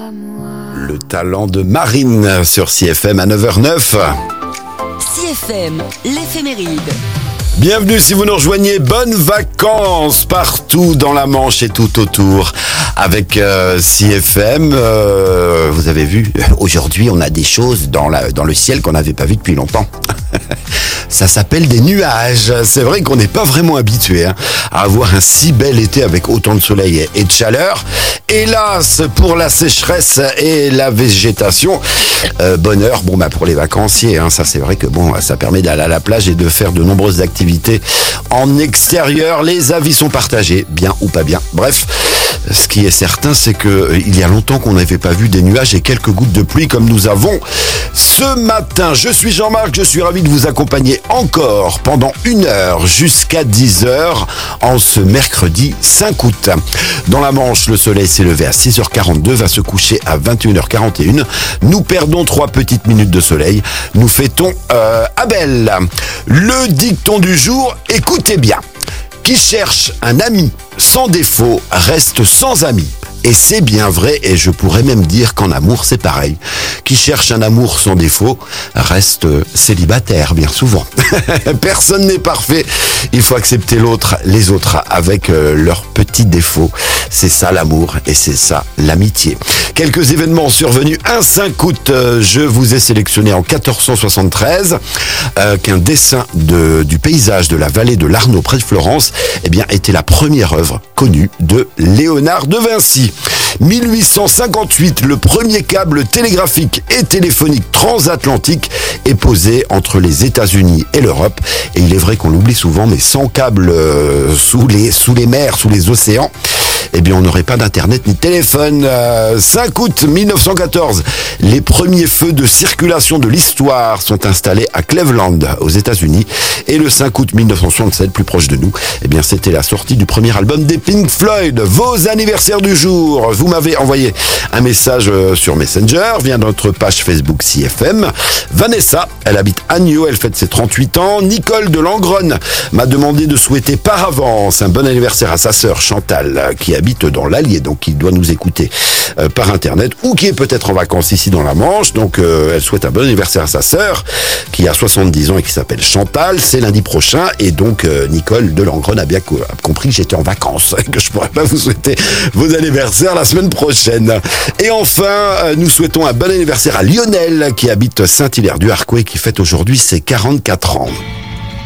Le talent de Marine sur CFM à 9h09. CFM, l'éphéméride. Bienvenue si vous nous rejoignez, bonnes vacances partout dans la Manche et tout autour avec CFM. Vous avez vu, aujourd'hui on a des choses dans le ciel qu'on n'avait pas vu depuis longtemps. Ça s'appelle des nuages. C'est vrai qu'on n'est pas vraiment habitué à avoir un si bel été avec autant de soleil et de chaleur. Hélas, pour la sécheresse et la végétation, bonheur pour les vacanciers. Ça c'est vrai que ça permet d'aller à la plage et de faire de nombreuses activités en extérieur. Les avis sont partagés, bien ou pas bien. Bref, ce qui est certain, c'est que il y a longtemps qu'on n'avait pas vu des nuages et quelques gouttes de pluie comme nous avons ce matin. Je suis Jean-Marc, je suis ravi de vous accompagner encore pendant 1 heure jusqu'à 10h en ce mercredi 5 août. Dans la Manche, le soleil s'est levé à 6h42, va se coucher à 21h41. Nous perdons 3 petites minutes de soleil. Nous fêtons Abel. Le dicton du jour, écoutez bien. Qui cherche un ami sans défaut reste sans ami. Et c'est bien vrai, et je pourrais même dire qu'en amour, c'est pareil. Qui cherche un amour sans défaut reste célibataire, bien souvent. Personne n'est parfait. Il faut accepter les autres avec leurs petits défauts. C'est ça l'amour et c'est ça l'amitié. Quelques événements survenus. Un 5 août, je vous ai sélectionné en 1473 qu'un dessin du paysage de la vallée de l'Arno près de Florence était la première œuvre connue de Léonard de Vinci. 1858, le premier câble télégraphique et téléphonique transatlantique est posé entre les États-Unis et l'Europe. Et il est vrai qu'on l'oublie souvent, mais sans câble sous les mers, sous les océans, on n'aurait pas d'internet ni de téléphone. 5 août 1914, les premiers feux de circulation de l'histoire sont installés à Cleveland, aux États-Unis. Et le 5 août 1967, plus proche de nous, c'était la sortie du premier album des Pink Floyd. Vos anniversaires du jour, vous m'avez envoyé un message sur Messenger, via notre page Facebook CFM. Vanessa, elle habite Agneau, elle fête ses 38 ans. Nicole de Langronne m'a demandé de souhaiter par avance un bon anniversaire à sa sœur Chantal, qui habite dans l'Allier, donc qui doit nous écouter par internet, ou qui est peut-être en vacances ici dans la Manche. Donc elle souhaite un bon anniversaire à sa sœur, qui a 70 ans et qui s'appelle Chantal. C'est lundi prochain, et donc Nicole de Langronne a bien compris que j'étais en vacances, que je pourrais pas vous souhaiter vos anniversaires la semaine prochaine. Et enfin, nous souhaitons un bon anniversaire à Lionel, qui habite Saint-Hilaire-du-Harcouët, qui fête aujourd'hui ses 44 ans.